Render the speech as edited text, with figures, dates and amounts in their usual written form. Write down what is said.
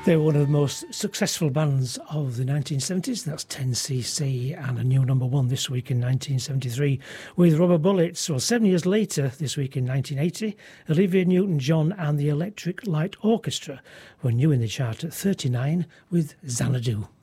They were one of the most successful bands of the 1970s. That's 10cc, and a new number one this week in 1973 with Rubber Bullets. Well, 7 years later, this week in 1980, Olivia Newton-John and the Electric Light Orchestra were new in the chart at 39 with Xanadu.